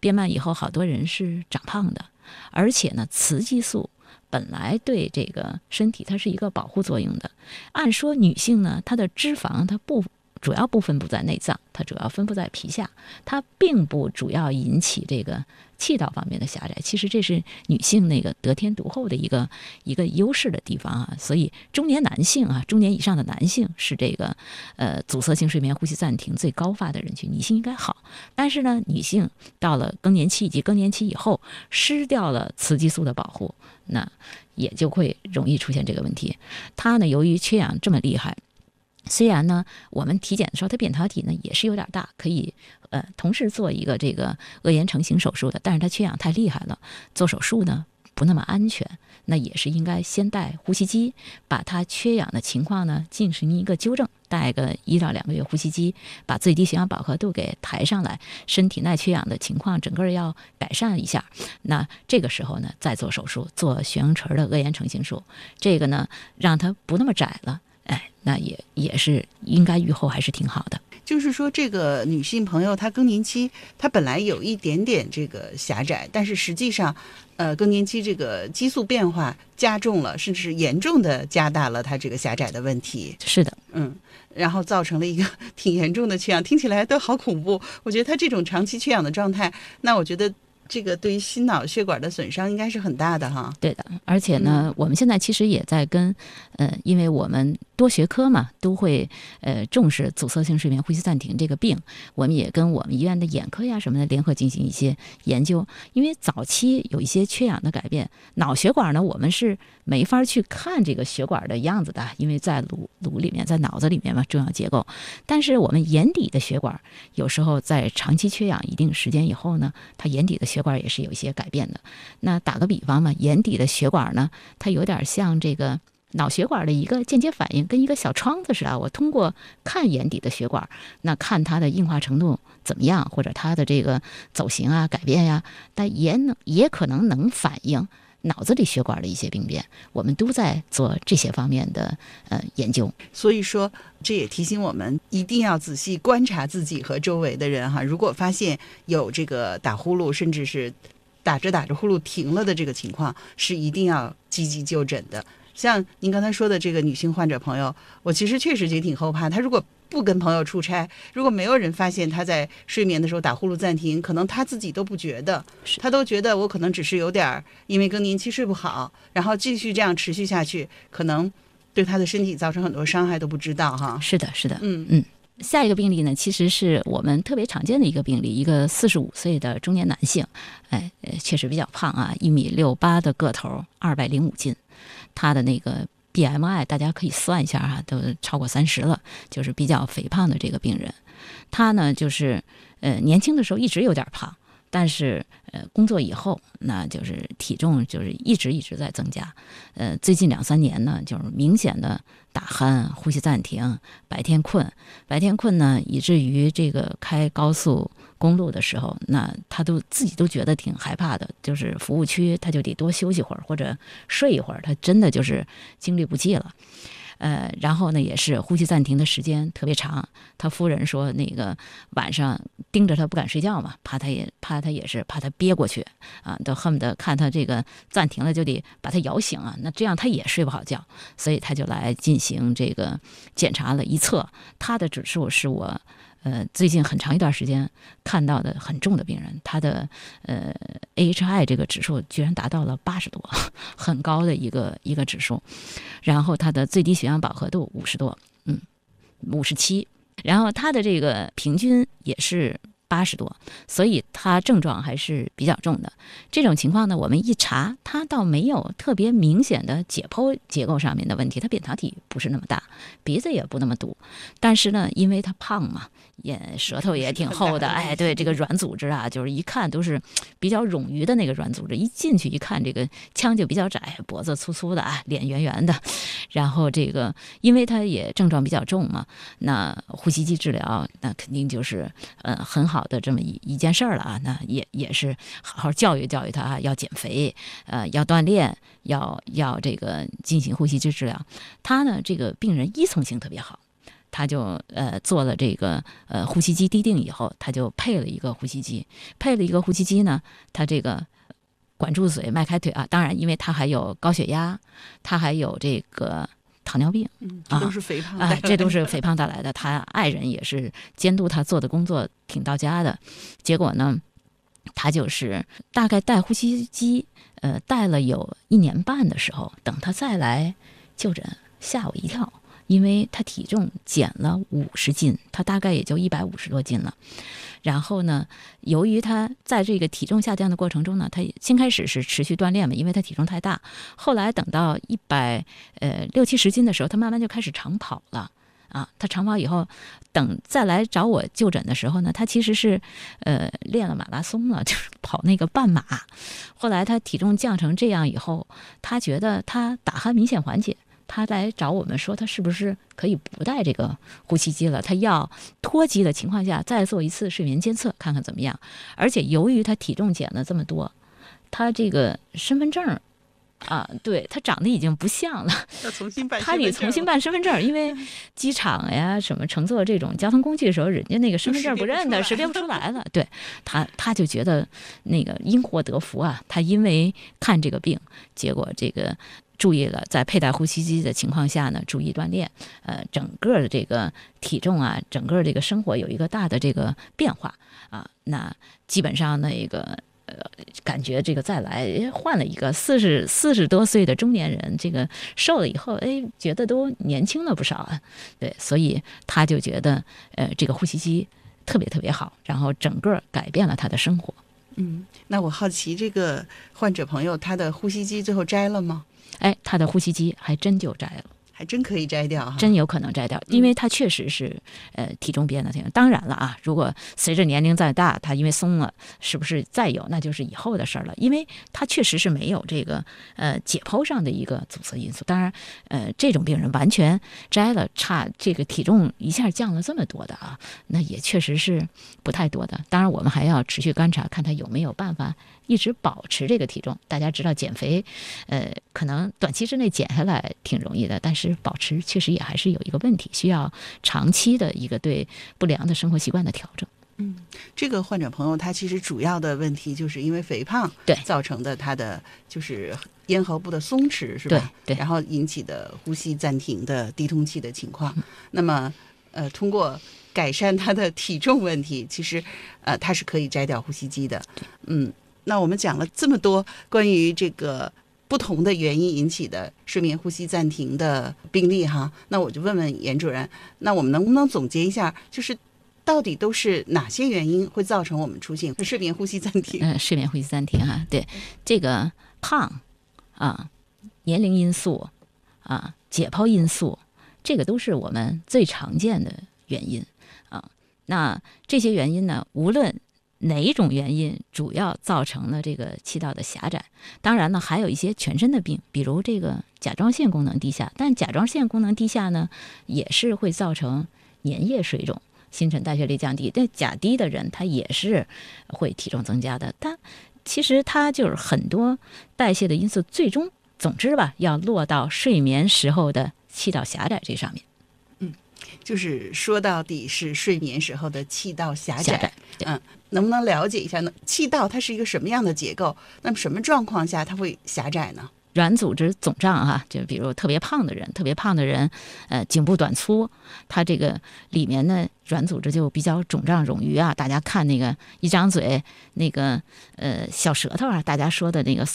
变慢以后，好多人是长胖的，而且呢，雌激素本来对这个身体它是一个保护作用的。按说女性呢，她的脂肪它主要不分布在内脏，它主要分布在皮下，它并不主要引起这个气道方面的狭窄。其实这是女性那个得天独厚的一个优势的地方啊。所以中年男性啊，中年以上的男性是这个阻塞性睡眠呼吸暂停最高发的人群，女性应该好。但是呢，女性到了更年期以及更年期以后，失掉了雌激素的保护，那也就会容易出现这个问题。它呢，由于缺氧这么厉害，虽然呢，我们体检的时候它扁桃体呢也是有点大，可以同时做一个这个腭炎成型手术的，但是它缺氧太厉害了，做手术呢不那么安全，那也是应该先戴呼吸机，把它缺氧的情况呢进行一个纠正，戴个1到2个月呼吸机，把最低血氧饱和度给抬上来，身体耐缺氧的情况整个要改善一下。那这个时候呢，再做手术，做悬雍垂的腭炎成型术，这个呢让它不那么窄了。那也是应该预后还是挺好的。 就是说，这个女性朋友她更年期，她本来有一点点这个狭窄，但是实际上，更年期这个激素变化加重了，甚至严重的加大了她这个狭窄的问题。 是的， 然后造成了一个挺严重的缺氧，听起来都好恐怖。我觉得她这种长期缺氧的状态，那我觉得这个对于心脑血管的损伤应该是很大的哈。 对的，而且呢，我们现在其实也在跟因为我们多学科嘛，都会重视阻塞性睡眠呼吸暂停这个病，我们也跟我们医院的眼科呀什么的联合进行一些研究。因为早期有一些缺氧的改变，脑血管呢我们是没法去看这个血管的样子的，因为在颅里面，在脑子里面嘛，重要结构。但是我们眼底的血管有时候在长期缺氧一定时间以后呢，它眼底的血管也是有一些改变的。那打个比方嘛，眼底的血管呢，它有点像这个脑血管的一个间接反应，跟一个小窗子似的。我通过看眼底的血管，那看它的硬化程度怎么样，或者它的这个走形啊改变呀，但也可能能反映脑子里血管的一些病变。我们都在做这些方面的研究。 所以说，这也提醒我们一定要仔细观察自己和周围的人哈。如果发现有这个打呼噜，甚至是打着呼噜停了的这个情况，是一定要积极就诊的。像您刚才说的这个女性患者朋友，我其实确实也挺后怕。她如果不跟朋友出差，如果没有人发现她在睡眠的时候打呼噜暂停，可能她自己都不觉得，她都觉得我可能只是有点因为更年期睡不好，然后继续这样持续下去，可能对她的身体造成很多伤害都不知道哈。 是的，是的，下一个病例呢，其实是我们特别常见的一个病例，一个45岁的中年男性，确实比较胖啊，1.68米的个头，205斤，他的那个 BMI 大家可以算一下哈，都超过30了，就是比较肥胖的这个病人。他呢，就是年轻的时候一直有点胖，但是工作以后，那就是体重就是一直在增加。最近2-3年呢，就是明显的打鼾、呼吸暂停、白天困呢，以至于这个开高速公路的时候，那他自己都觉得挺害怕的，就是服务区他就得多休息会儿或者睡一会儿，他真的就是精力不济了。然后呢，也是呼吸暂停的时间特别长。他夫人说，那个晚上盯着他不敢睡觉嘛，怕他憋过去啊，都恨不得看他这个暂停了就得把他摇醒啊。那这样他也睡不好觉，所以他就来进行这个检查了一测，他的指数是我最近很长一段时间看到的很重的病人，他的AHI 这个指数居然达到了80多，很高的一个指数。然后他的最低血氧饱和度50多，57，然后他的这个平均也是80多，所以他症状还是比较重的。这种情况呢，我们一查，他倒没有特别明显的解剖结构上面的问题，他扁桃体不是那么大，鼻子也不那么堵，但是呢，因为他胖嘛，舌头也挺厚的，对，这个软组织啊，就是一看都是比较冗余的那个软组织，一进去一看，这个腔就比较窄，脖子粗粗的啊，脸圆圆的，然后这个因为他也症状比较重嘛，那呼吸机治疗那肯定就是很好的这么一件事儿了啊，那也是好好教育他啊，要减肥，要锻炼，要这个进行呼吸机治疗。他呢，这个病人依从性特别好。 他就做了这个呼吸机滴定以后，他就配了一个呼吸机，呢，他这个管住嘴迈开腿啊，当然因为他还有高血压，他还有这个糖尿病， 这都是肥胖这都是肥胖带来的。他爱人也是监督他做的工作挺到家的，结果呢，他就是大概戴呼吸机戴了有1年半的时候，等他再来就诊，吓我一跳，因为他体重减了50斤，他大概也就150多斤了。然后呢，由于他在这个体重下降的过程中呢，他先开始是持续锻炼嘛，因为他体重太大。后来等到160、70斤的时候，他慢慢就开始长跑了。他长跑以后，等再来找我就诊的时候呢，他其实是练了马拉松了，就是跑那个半马。后来他体重降成这样以后，他觉得他打鼾明显缓解。他来找我们说，他是不是可以不带这个呼吸机了？他要脱机的情况下再做一次睡眠监测，看看怎么样。而且由于他体重减了这么多，他这个身份证对，他长得已经不像了， 要重新办， 他得重新办身份证，因为机场呀什么乘坐这种交通工具的时候，人家那个身份证不认得，识别不出来了。对，他就觉得那个因祸得福啊，他因为看这个病，结果这个注意了，在佩戴呼吸机的情况下呢，注意锻炼，整个的这个体重啊，整个这个生活有一个大的这个变化那基本上那个感觉这个再来换了一个40多岁的中年人，这个瘦了以后，觉得都年轻了不少啊。对，所以他就觉得这个呼吸机特别特别好，然后整个改变了他的生活。 那我好奇，这个患者朋友他的呼吸机最后摘了吗？ 他的呼吸机还真就摘了。 还真可以摘掉哈， 真有可能摘掉，因为他确实是体重变得挺。当然了啊，如果随着年龄再大，他因为松了，是不是再有那就是以后的事儿了？因为他确实是没有这个解剖上的一个阻塞因素。当然，这种病人完全摘了，差这个体重一下降了这么多的那也确实是不太多的。当然，我们还要持续观察，看他有没有办法一直保持这个体重。大家知道减肥，可能短期之内减下来挺容易的，但是保持确实也还是有一个问题，需要长期的一个对不良的生活习惯的调整。 这个患者朋友他其实主要的问题就是因为肥胖造成的，他的就是咽喉部的松弛，是吧？ 对， 然后引起的呼吸暂停的低通气的情况。那么通过改善他的体重问题，其实他是可以摘掉呼吸机的。那我们讲了这么多关于这个不同的原因引起的睡眠呼吸暂停的病例哈，那我就问问严主任，那我们能不能总结一下，就是到底都是哪些原因会造成我们出现睡眠呼吸暂停？ 睡眠呼吸暂停对，这个胖年龄因素解剖因素，这个都是我们最常见的原因那这些原因呢，无论哪一种原因主要造成了这个气道的狭窄，当然呢还有一些全身的病，比如这个甲状腺功能低下，但甲状腺功能低下呢也是会造成粘液水肿，新陈代谢率降低，但甲低的人他也是会体重增加的，但其实它就是很多代谢的因素，最终总之吧要落到睡眠时候的气道狭窄这上面。 就是说到底是睡眠时候的气道狭窄。能不能了解一下呢？气道它是一个什么样的结构？那么什么状况下它会狭窄呢？ 软组织总胀就比如特别胖的人，颈部短粗，它这个里面呢软组织就比较肿胀冗余大家看那个一张嘴那个小舌头大家说的那个